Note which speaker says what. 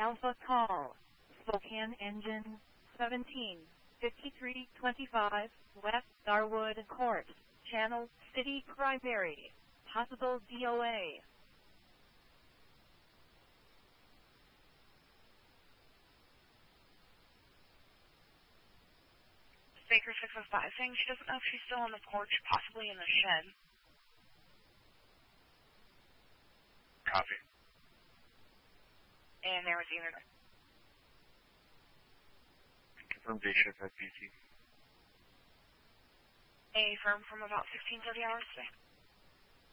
Speaker 1: Alpha call. Spokane engine 175325 West Darwood Court. Channel City Primary. Possible DOA.
Speaker 2: Baker 605 saying she doesn't know if she's still on the porch, possibly in the shed.
Speaker 3: Copy.
Speaker 2: And there was either.
Speaker 3: Confirm day shift at BT.
Speaker 2: A firm from about 16:30 hours today.